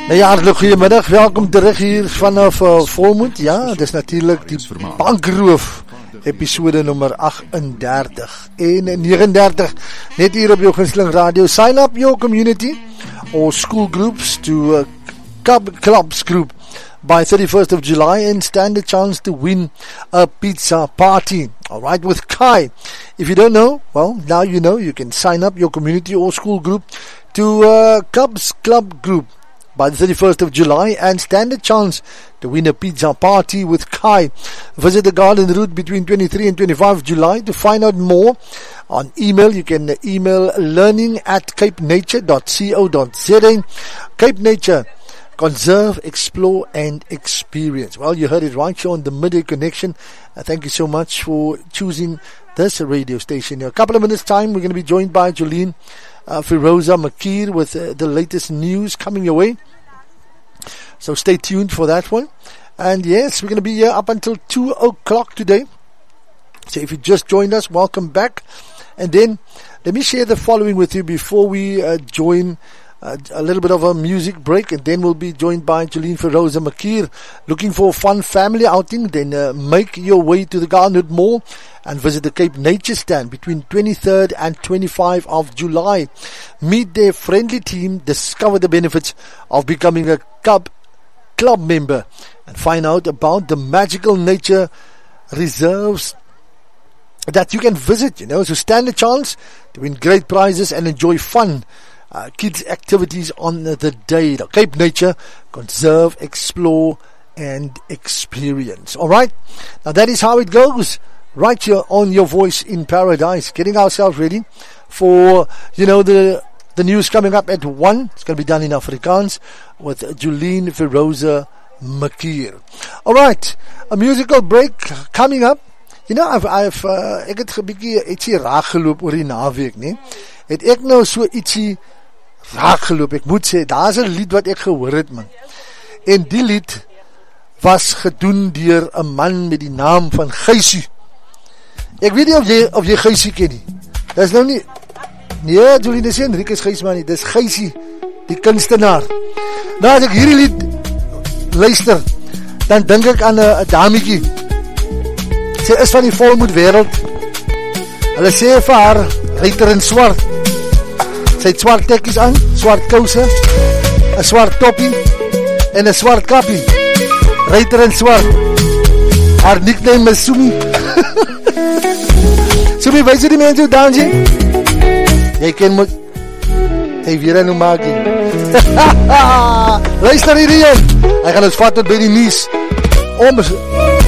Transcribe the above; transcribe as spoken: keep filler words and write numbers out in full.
Nou ja, hartelijk goeiemiddag, welkom terug hier vanaf uh, Volmoed. Ja, dit is natuurlijk die bankroof episode nummer agt-en-dertig en negenendertig, net hier op jou gunsteling radio. Sign up your community or school groups to uh, Cub Clubs group by thirty-first of July and stand a chance to win a pizza party. Alright, with Kai. If you don't know, well, now you know. You can sign up your community or school group to uh, Cubs Club group by the thirty-first of July and stand a chance to win a pizza party with Kai. Visit the garden route between twenty-three and twenty-five of July. To find out more on email, you can email learning at cape nature dot co dot za. Cape Nature, conserve, explore and experience. Well, you heard it right here on the Midday Connection. Uh, thank you so much for choosing this radio station. In a couple of minutes time, we're going to be joined by Jolene uh, Firoza Makir with uh, the latest news coming your way. So stay tuned for that one. And yes, we're going to be here up until two o'clock today. So if you just joined us, welcome back. And then let me share the following with you before we uh, join Uh, a little bit of a music break, and then we'll be joined by Jolene Firoza Makir. Looking for a fun family outing? Then uh, make your way to the Garnwood Mall and visit the Cape Nature stand between twenty-third and twenty-fifth of July. Meet their friendly team, discover the benefits of becoming a Cub Club member, and find out about the magical nature reserves that you can visit, you know. So stand a chance to win great prizes and enjoy fun Uh, kids activities on the day. Cape Nature, conserve, explore and experience. Alright, now that is how it goes right here on Your Voice in Paradise, getting ourselves ready for, you know, the the news coming up at one. It's going to be done in Afrikaans with Jolene Firoza Makir. Alright, a musical break coming up. You know, I've, I've uh, ek het gebiekie ietsie raak geloop oor die naweek, nie? Het ek nou so ietsie raak geloop, ek moet sê, daar is een lied wat ek gehoor het, man. En die lied was gedoen dier een man met die naam van Gijsie. Ek weet nie of jy, of jy Gijsie ken nie. Dat is nou nie, nee, Jolien, dit is Enriquez Gijsman nie, dit is Gijsie, die kunstenaar. Nou, as ek hierdie lied luister, dan denk ek aan een damiekie. Sy is van die volmoed wereld. Hulle sê vir haar, ruiter in swart. Sy het swart tekkies aan, swart kouse, een swart toppie en een swart kappie. Ruiter in swart. Haar nickname is Sumi. Sumi, wees jy die mens jou dansje? Jy ken moet... Hy weer aan hoe maak jy. Luister hierdie een. Hy gaan ons vat tot by die nies. Om...